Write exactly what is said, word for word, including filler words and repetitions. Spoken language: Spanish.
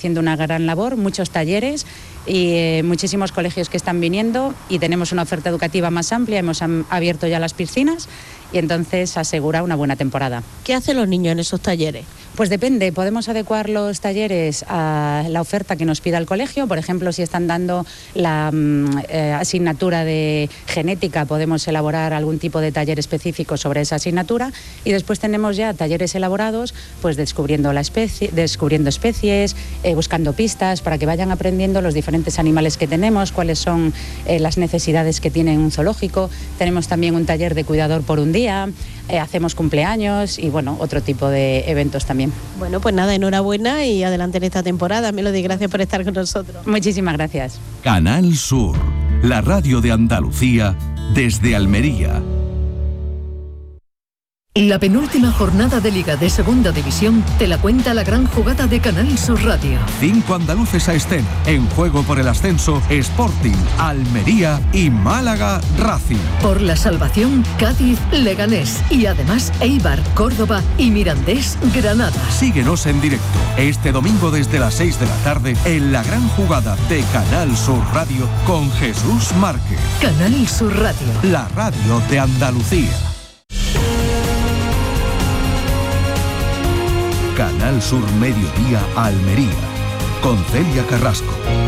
haciendo una gran labor, muchos talleres y eh, muchísimos colegios que están viniendo y tenemos una oferta educativa más amplia, hemos am- abierto ya las piscinas y entonces asegura una buena temporada. ¿Qué hacen los niños en esos talleres? Pues depende, podemos adecuar los talleres a la oferta que nos pida el colegio. Por ejemplo, si están dando la eh, asignatura de genética, podemos elaborar algún tipo de taller específico sobre esa asignatura y después tenemos ya talleres elaborados, pues descubriendo la especie, descubriendo especies, eh, buscando pistas para que vayan aprendiendo los diferentes animales que tenemos, cuáles son eh, las necesidades que tiene un zoológico. Tenemos también un taller de cuidador por un día, eh, hacemos cumpleaños y bueno, otro tipo de eventos también. Bueno, pues nada, enhorabuena y adelante en esta temporada. Melody, gracias por estar con nosotros. Muchísimas gracias. Canal Sur, la radio de Andalucía desde Almería. La penúltima jornada de Liga de Segunda División te la cuenta la gran jugada de Canal Sur Radio. Cinco andaluces a escena, en juego por el ascenso, Sporting, Almería y Málaga Racing. Por la salvación, Cádiz, Leganés y además Eibar, Córdoba y Mirandés, Granada. Síguenos en directo este domingo desde las seis de la tarde en la gran jugada de Canal Sur Radio con Jesús Márquez. Canal Sur Radio, la radio de Andalucía. Canal Sur Mediodía Almería, con Celia Carrasco.